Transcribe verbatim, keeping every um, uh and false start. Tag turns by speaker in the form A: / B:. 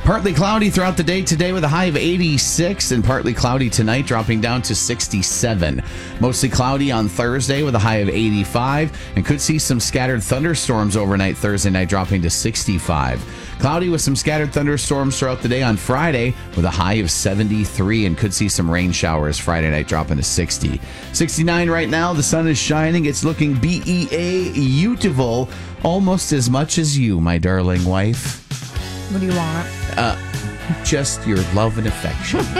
A: Partly cloudy throughout the day today with a high of eighty-six, and partly cloudy tonight, dropping down to sixty-seven. Mostly cloudy on Thursday with a high of eighty-five, and could see some scattered thunderstorms overnight Thursday night, dropping to sixty-five. Cloudy with some scattered thunderstorms throughout the day on Friday with a high of seventy-three, and could see some rain showers Friday night, dropping to sixty. sixty-nine right now. The sun is shining. It's looking B E A beautiful, almost as much as you, my darling wife.
B: What do you want?
A: Uh, just your love and affection.